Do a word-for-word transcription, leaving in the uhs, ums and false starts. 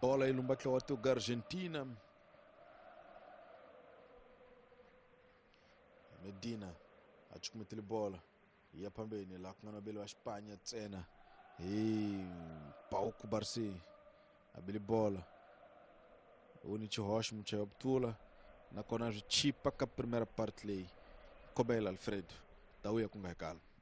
bola yi lumbakliwa tuga Argentina. Medina achukumetile bola ya phambeni la ku nga na vele wa Xipanya ntsena hi Pau Cubarsí abili bola u ni xihoxo muchayi wa Ptula nakona swi chipa ka primera part leyi Kobela Alfredo dawu ya ku nga hi kala.